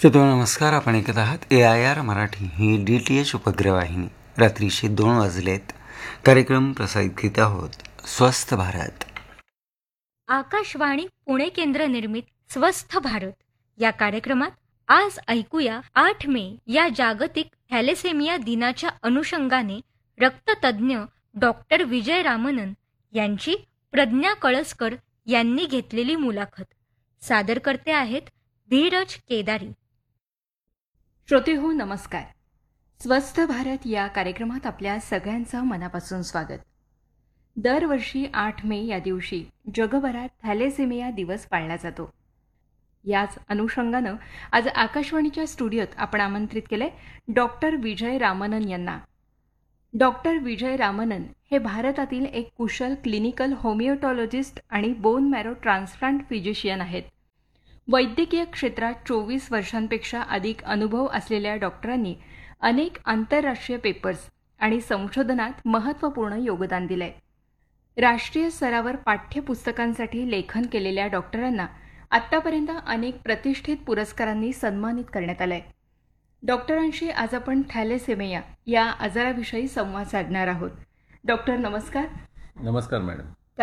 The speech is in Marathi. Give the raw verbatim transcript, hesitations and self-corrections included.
श्रोतो नमस्कार. आपण ऐकत आहात ए I R Marathi he D T H उपग्रहवाहिनी. रात्रीचे दोन वाजलेत. कार्यक्रम प्रसारित करीत आहोत स्वस्थ भारत. आकाशवाणी पुणे केंद्र निर्मित स्वस्थ भारत या कार्यक्रमात आज ऐकूया आठ मे या जागतिक थॅलेसेमिया दिनाच्या अनुषंगाने रक्ततज्ञ डॉक्टर विजय रामनन यांची प्रज्ञा कळसकर यांनी घेतलेली मुलाखत. सादर करते आहेत धीरज केदारी. श्रोते हो नमस्कार. स्वस्थ भारत या कार्यक्रमात आपल्या सगळ्यांचं मनापासून स्वागत. दरवर्षी आठ मे या दिवशी जगभरात थॅलेसेमिया दिवस पाळला जातो. याच अनुषंगानं आज आकाशवाणीच्या स्टुडिओत आपण आमंत्रित केले डॉक्टर विजय रामनन यांना. डॉक्टर विजय रामनन हे भारतातील एक कुशल क्लिनिकल होमिओटॉलॉजिस्ट आणि बोन मॅरो ट्रान्सप्लांट फिजिशियन आहेत. वैद्यकीय क्षेत्रात चोवीस वर्षांपेक्षा अधिक अनुभव असलेल्या डॉक्टरांनी अनेक आंतरराष्ट्रीय पेपर्स आणि संशोधनात महत्त्वपूर्ण योगदान दिलंय. राष्ट्रीय स्तरावर पाठ्यपुस्तकांसाठी लेखन केलेल्या डॉक्टरांना आत्तापर्यंत अनेक प्रतिष्ठित पुरस्कारांनी सन्मानित करण्यात आलंय. डॉक्टरांशी आज आपण थॅलेसेमिया या आजाराविषयी संवाद साधणार आहोत. डॉक्टर नमस्कार. नमस्कार मॅडम.